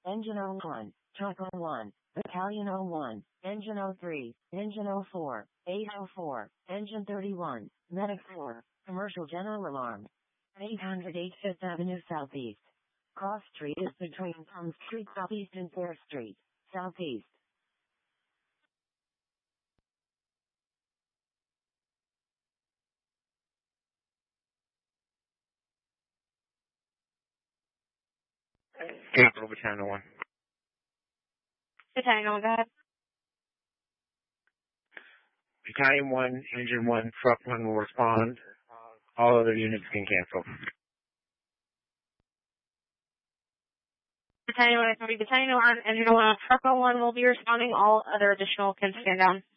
Engine 01, Truck 01, Battalion 01, Engine 03, Engine 04, 804, Engine 31, Medic 4, Commercial General Alarm. 808 Fifth Avenue Southeast. Cross Street is between Palm Street Southeast and Fair Street, Southeast. Capital Battalion 1. Battalion 1, go ahead. Battalion 1, Engine 1, Truck 1 will respond. All other units can cancel. Battalion 1, Battalion 1, Engine 1, Truck 1 will be responding. All other additional can stand down.